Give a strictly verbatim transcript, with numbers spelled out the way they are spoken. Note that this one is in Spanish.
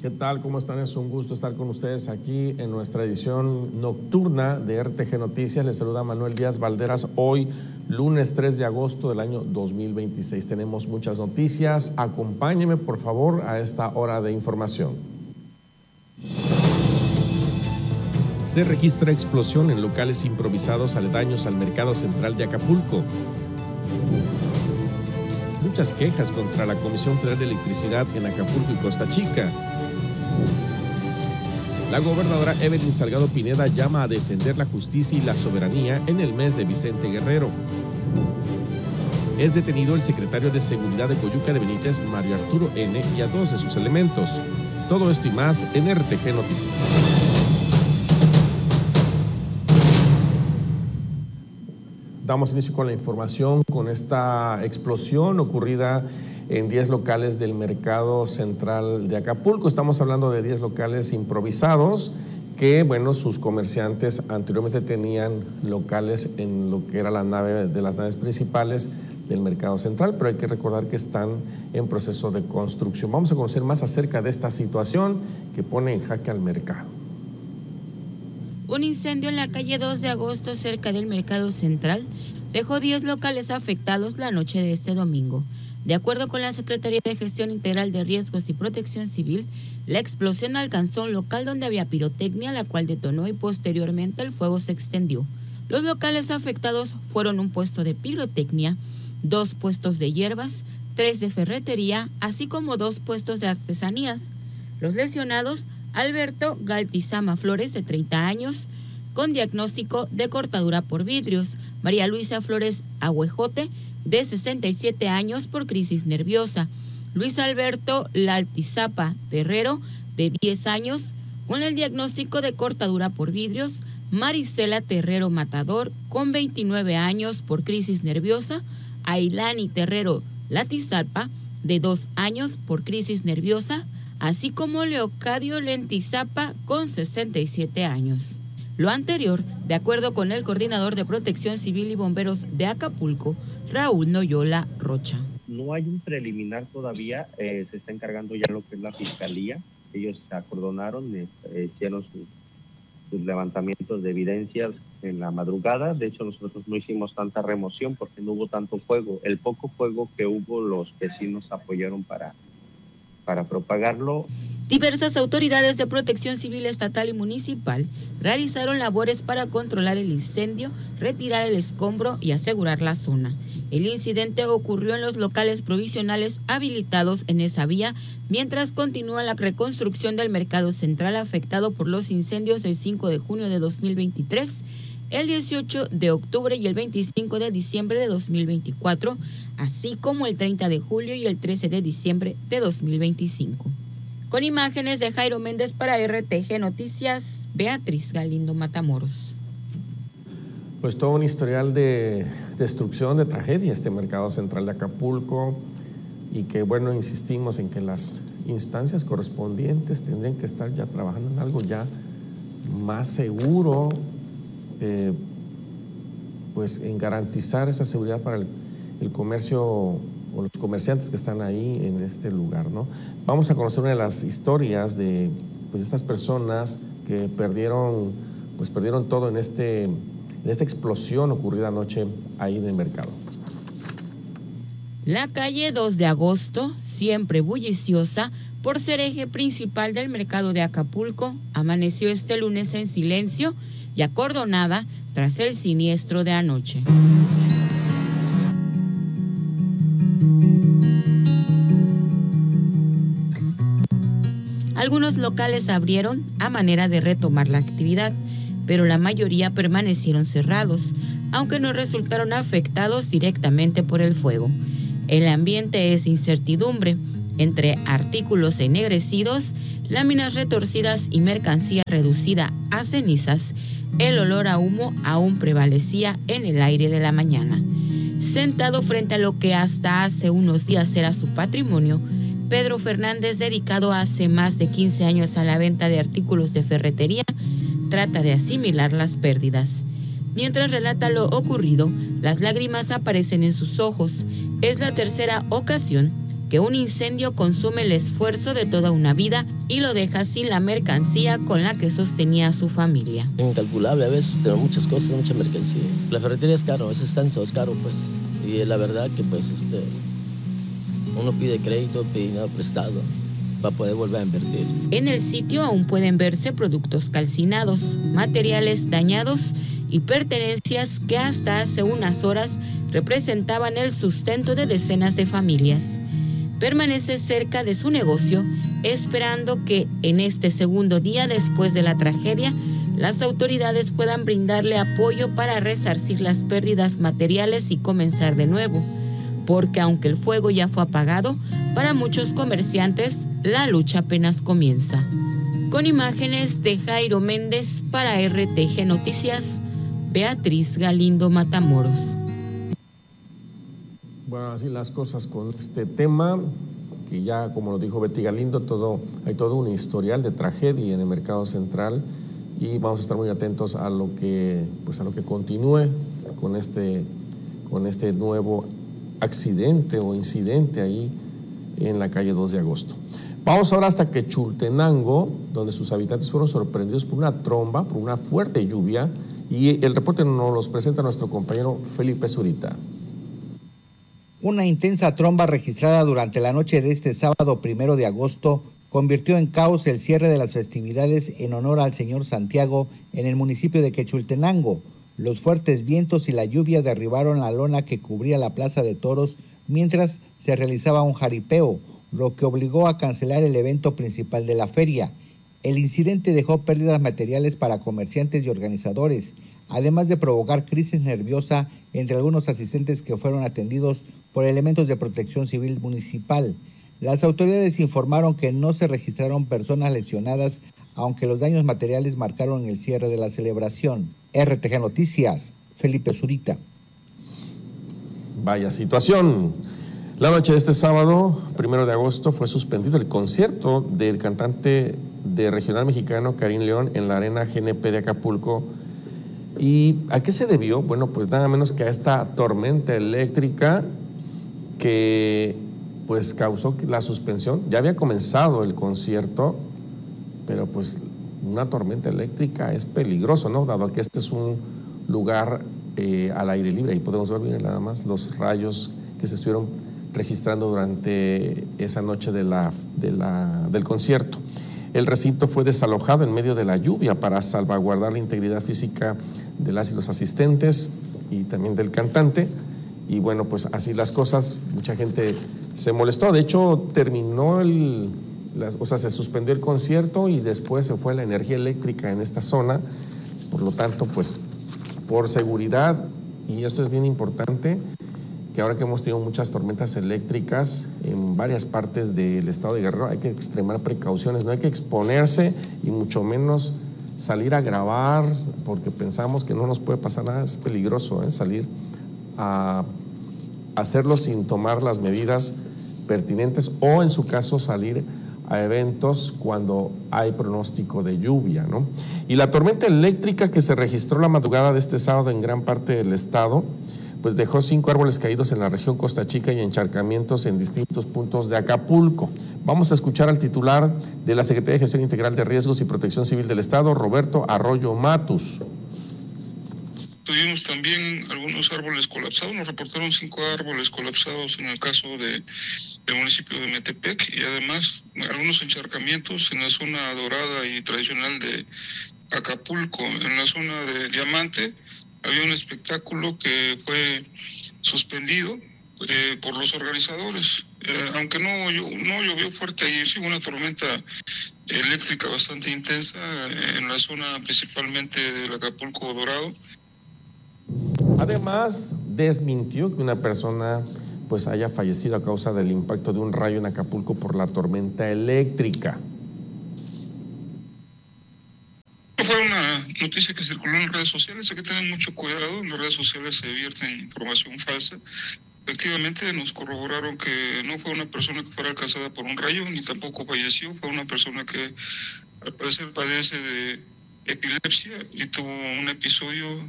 ¿Qué tal? ¿Cómo están? Es un gusto estar con ustedes aquí en nuestra edición nocturna de R T G Noticias. Les saluda Manuel Díaz Valderas. Hoy, lunes tres de agosto del año dos mil veintiséis. Tenemos muchas noticias. Acompáñenme, por favor, a esta hora de información. Se registra explosión en locales improvisados aledaños al Mercado Central de Acapulco. Muchas quejas contra la Comisión Federal de Electricidad en Acapulco y Costa Chica. La gobernadora Evelyn Salgado Pineda llama a defender la justicia y la soberanía en el mes de Vicente Guerrero. Es detenido el secretario de Seguridad de Coyuca de Benítez, Mario Arturo N., y a dos de sus elementos. Todo esto y más en R T G Noticias. Damos inicio con la información, con esta explosión ocurrida en diez locales del Mercado Central de Acapulco. Estamos hablando de diez locales improvisados que, bueno, sus comerciantes anteriormente tenían locales en lo que era la nave de las naves principales del Mercado Central, pero hay que recordar que están en proceso de construcción. Vamos a conocer más acerca de esta situación que pone en jaque al mercado. Un incendio en la calle dos de agosto cerca del Mercado Central dejó diez locales afectados la noche de este domingo. De acuerdo con la Secretaría de Gestión Integral de Riesgos y Protección Civil, la explosión alcanzó un local donde había pirotecnia, la cual detonó y posteriormente el fuego se extendió. Los locales afectados fueron un puesto de pirotecnia, dos puestos de hierbas, tres de ferretería, así como dos puestos de artesanías. Los lesionados: Alberto Galtizama Flores, de treinta años, con diagnóstico de cortadura por vidrios; María Luisa Flores Agüejote, de sesenta y siete años, por crisis nerviosa; Luis Alberto Laltizapa Terrero, de diez años, con el diagnóstico de cortadura por vidrios; Marisela Terrero Matador, con veintinueve años, por crisis nerviosa; Ailani Terrero Latizalpa, de dos años, por crisis nerviosa, así como Leocadio Lentizapa, con sesenta y siete años. Lo anterior, de acuerdo con el coordinador de Protección Civil y Bomberos de Acapulco, Raúl Noyola Rocha. No hay un preliminar todavía, eh, se está encargando ya lo que es la fiscalía. Ellos se acordonaron, eh, hicieron sus, sus levantamientos de evidencias en la madrugada. De hecho, nosotros no hicimos tanta remoción porque no hubo tanto fuego. El poco fuego que hubo, los vecinos apoyaron para, para propagarlo. Diversas autoridades de protección civil estatal y municipal realizaron labores para controlar el incendio, retirar el escombro y asegurar la zona. El incidente ocurrió en los locales provisionales habilitados en esa vía, mientras continúa la reconstrucción del Mercado Central afectado por los incendios el cinco de junio de dos mil veintitrés, el dieciocho de octubre y el veinticinco de diciembre de dos mil veinticuatro, así como el treinta de julio y el trece de diciembre de dos mil veinticinco. Con imágenes de Jairo Méndez para R T G Noticias, Beatriz Galindo Matamoros. Pues todo un historial de destrucción, de tragedia, este Mercado Central de Acapulco, y que, bueno, insistimos en que las instancias correspondientes tendrían que estar ya trabajando en algo ya más seguro, eh, pues en garantizar esa seguridad para el, el comercio o los comerciantes que están ahí en este lugar, ¿no? Vamos a conocer una de las historias de, pues, estas personas que perdieron, pues perdieron todo en este, en esta explosión ocurrida anoche ahí en el mercado. La calle dos de agosto, siempre bulliciosa por ser eje principal del mercado de Acapulco, amaneció este lunes en silencio y acordonada tras el siniestro de anoche. Algunos locales abrieron a manera de retomar la actividad, pero la mayoría permanecieron cerrados, aunque no resultaron afectados directamente por el fuego. El ambiente es incertidumbre, entre artículos ennegrecidos, láminas retorcidas y mercancía reducida a cenizas. El olor a humo aún prevalecía en el aire de la mañana. Sentado frente a lo que hasta hace unos días era su patrimonio, Pedro Fernández, dedicado hace más de quince años a la venta de artículos de ferretería, trata de asimilar las pérdidas. Mientras relata lo ocurrido, las lágrimas aparecen en sus ojos. Es la tercera ocasión que un incendio consume el esfuerzo de toda una vida y lo deja sin la mercancía con la que sostenía a su familia. Incalculable, a veces tenemos muchas cosas, mucha mercancía. La ferretería es caro, ese estancia es caro, pues. Y la verdad que pues este, uno pide crédito, pide dinero prestado para poder volver a invertir. En el sitio aún pueden verse productos calcinados, materiales dañados y pertenencias que hasta hace unas horas representaban el sustento de decenas de familias. Permanece cerca de su negocio, esperando que en este segundo día después de la tragedia, las autoridades puedan brindarle apoyo para resarcir las pérdidas materiales y comenzar de nuevo. Porque aunque el fuego ya fue apagado, para muchos comerciantes la lucha apenas comienza. Con imágenes de Jairo Méndez para R T G Noticias, Beatriz Galindo Matamoros. Bueno, así las cosas con este tema, que ya como lo dijo Betty Galindo, todo, hay todo un historial de tragedia en el mercado central y vamos a estar muy atentos a lo que, pues a lo que continúe con este, con este nuevo accidente o incidente ahí en la calle dos de agosto. Vamos ahora hasta Quechultenango, donde sus habitantes fueron sorprendidos por una tromba, por una fuerte lluvia, y el reporte nos los presenta nuestro compañero Felipe Zurita. Una intensa tromba registrada durante la noche de este sábado primero de agosto convirtió en caos el cierre de las festividades en honor al Señor Santiago en el municipio de Quechultenango. Los fuertes vientos y la lluvia derribaron la lona que cubría la plaza de toros mientras se realizaba un jaripeo, lo que obligó a cancelar el evento principal de la feria. El incidente dejó pérdidas materiales para comerciantes y organizadores, además de provocar crisis nerviosa entre algunos asistentes que fueron atendidos por elementos de protección civil municipal. Las autoridades informaron que no se registraron personas lesionadas, aunque los daños materiales marcaron el cierre de la celebración. R T G Noticias, Felipe Zurita. Vaya situación. La noche de este sábado, primero de agosto, fue suspendido el concierto del cantante de regional mexicano Karim León en la Arena G N P de Acapulco. ¿Y a qué se debió? Bueno, pues nada menos que a esta tormenta eléctrica que pues causó la suspensión. Ya había comenzado el concierto, pero pues una tormenta eléctrica es peligroso, ¿no? Dado que este es un lugar eh, al aire libre, y podemos ver bien nada más los rayos que se estuvieron registrando durante esa noche de la, de la, del concierto. El recinto fue desalojado en medio de la lluvia para salvaguardar la integridad física de las y los asistentes y también del cantante. Y bueno, pues así las cosas, mucha gente se molestó. De hecho, terminó el, la, o sea, se suspendió el concierto y después se fue la energía eléctrica en esta zona. Por lo tanto, pues por seguridad, y esto es bien importante, que ahora que hemos tenido muchas tormentas eléctricas en varias partes del estado de Guerrero, hay que extremar precauciones, no hay que exponerse y mucho menos salir a grabar porque pensamos que no nos puede pasar nada. Es peligroso, ¿eh? Salir a hacerlo sin tomar las medidas pertinentes o en su caso salir a eventos cuando hay pronóstico de lluvia, ¿no? Y la tormenta eléctrica que se registró la madrugada de este sábado en gran parte del estado, pues dejó cinco árboles caídos en la región Costa Chica y encharcamientos en distintos puntos de Acapulco. Vamos a escuchar al titular de la Secretaría de Gestión Integral de Riesgos y Protección Civil del Estado, Roberto Arroyo Matus. Tuvimos también algunos árboles colapsados, nos reportaron cinco árboles colapsados en el caso de, del municipio de Metepec, y además algunos encharcamientos en la zona dorada y tradicional de Acapulco. En la zona de Diamante había un espectáculo que fue suspendido eh, por los organizadores, eh, aunque no, no llovió fuerte ahí, sí hubo una tormenta eléctrica bastante intensa en la zona principalmente del Acapulco Dorado. Además, desmintió que una persona pues haya fallecido a causa del impacto de un rayo en Acapulco por la tormenta eléctrica. Fue una noticia que circuló en redes sociales, hay que tener mucho cuidado, en las redes sociales se vierte información falsa. Efectivamente nos corroboraron que no fue una persona que fuera alcanzada por un rayo, ni tampoco falleció, fue una persona que al parecer padece de epilepsia y tuvo un episodio